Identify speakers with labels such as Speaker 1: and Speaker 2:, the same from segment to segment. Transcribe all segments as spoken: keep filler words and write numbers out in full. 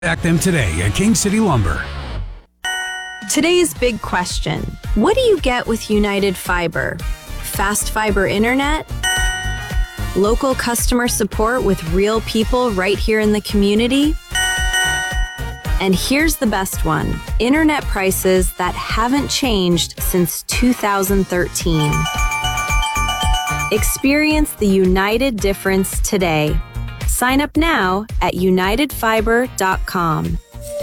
Speaker 1: Contact them today at King City Lumber.
Speaker 2: Today's big question: what do you get with United Fiber? Fast fiber internet? Local customer support with real people right here in the community? And here's the best one: internet prices that haven't changed since two thousand thirteen. Experience the United difference today. Sign up now at united fiber dot com.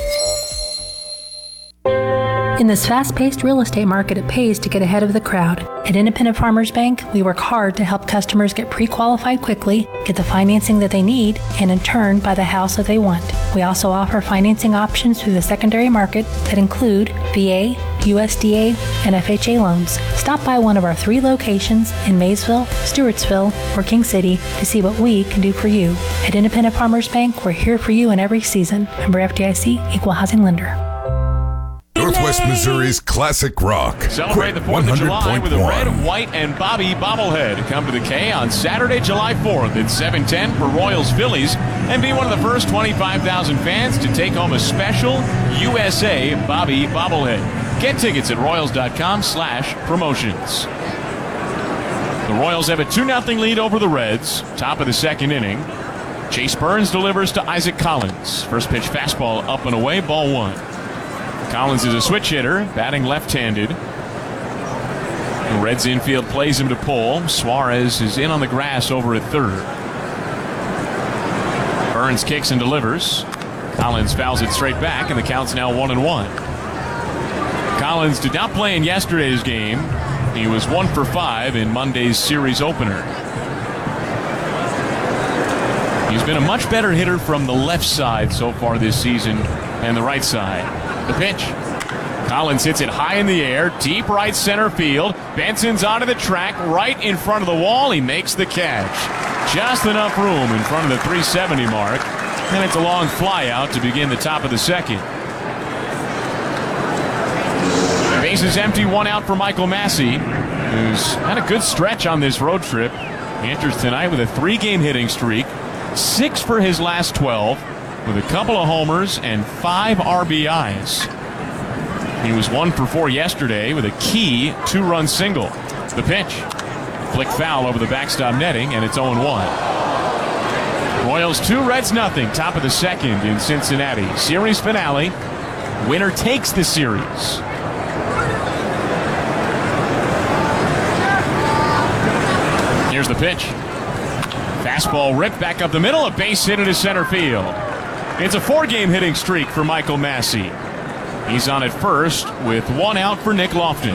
Speaker 3: In this fast-paced real estate market, it pays to get ahead of the crowd. At Independent Farmers Bank, we work hard to help customers get pre-qualified quickly, get the financing that they need, and in turn, buy the house that they want. We also offer financing options through the secondary market that include V A, U S D A, and F H A loans. Stop by one of our three locations in Maysville, Stewartsville, or King City to see what we can do for you. At Independent Farmers Bank, we're here for you in every season. Member F D I C, Equal Housing Lender.
Speaker 4: Northwest Missouri's classic rock.
Speaker 5: Celebrate the fourth of July with a red, white, and Bobby bobblehead. Come to the K on Saturday, July fourth at seven ten for Royals Phillies, and be one of the first twenty-five thousand fans to take home a special U S A Bobby bobblehead. Get tickets at royals.com slash promotions. The Royals have a two nothing lead over the Reds. Top of the second inning. Chase Burns delivers to Isaac Collins. First pitch fastball up and away, ball one. Collins is a switch hitter, batting left-handed. The Reds infield plays him to pull. Suarez is in on the grass over at third. Burns kicks and delivers. Collins fouls it straight back, and the count's now one and one. Collins did not play in yesterday's game. He was one for five in Monday's series opener. He's been a much better hitter from the left side so far this season and the right side. The pitch. Collins hits it high in the air, deep right center field. Benson's onto the track, right in front of the wall. He makes the catch. Just enough room in front of the three seventy mark. And it's a long fly out to begin the top of the second. Base is empty, one out for Michael Massey, who's had a good stretch on this road trip. He enters tonight with a three-game hitting streak, six for his last twelve, with a couple of homers and five R B Is. He was one for four yesterday with a key two-run single. The pitch. Flick foul over the backstop netting, and it's oh one. Royals two, Reds nothing. Top of the second in Cincinnati. Series finale. Winner takes the series. Here's the pitch. Fastball ripped back up the middle. A base hit into center field. It's a four-game hitting streak for Michael Massey. He's on at first with one out for Nick Lofton.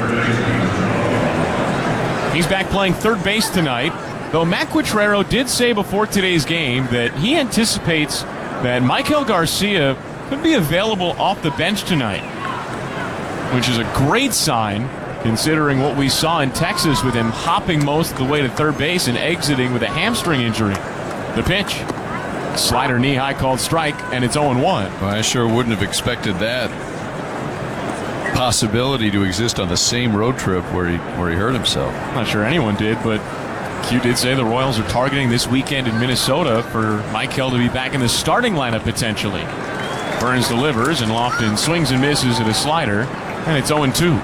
Speaker 5: He's back playing third base tonight, though Matt Quatrero did say before today's game that he anticipates that Michael Garcia could be available off the bench tonight, which is a great sign considering what we saw in Texas with him hopping most of the way to third base and exiting with a hamstring injury. The pitch. Slider knee-high called strike, and it's oh one.
Speaker 6: Well, I sure wouldn't have expected that possibility to exist on the same road trip where he where he hurt himself.
Speaker 5: Not sure anyone did, but Q did say the Royals are targeting this weekend in Minnesota for Michael to be back in the starting lineup potentially. Burns delivers, and Lofton swings and misses at a slider, and it's oh two.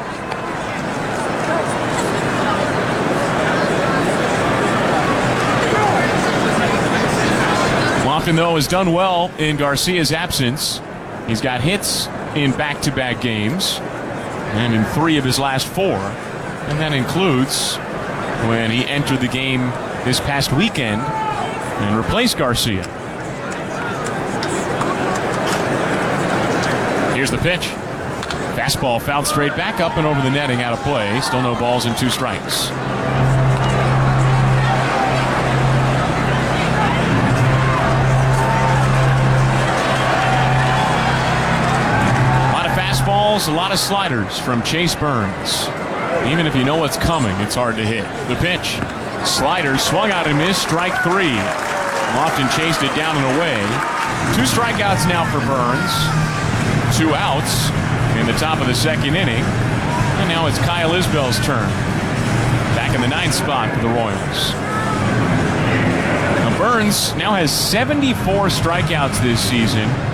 Speaker 5: Lofton, though, has done well in Garcia's absence. He's got hits in back-to-back games and in three of his last four. And that includes when he entered the game this past weekend and replaced Garcia. Here's the pitch. Fastball fouled straight back up and over the netting, out of play. Still no balls and two strikes. A lot of sliders from Chase Burns. Even if you know what's coming, it's hard to hit. The pitch. Slider swung out and missed. Strike three. Lofton chased it down and away. Two strikeouts now for Burns. Two outs in the top of the second inning. And now it's Kyle Isbell's turn. Back in the ninth spot for the Royals. Now Burns now has seventy-four strikeouts this season.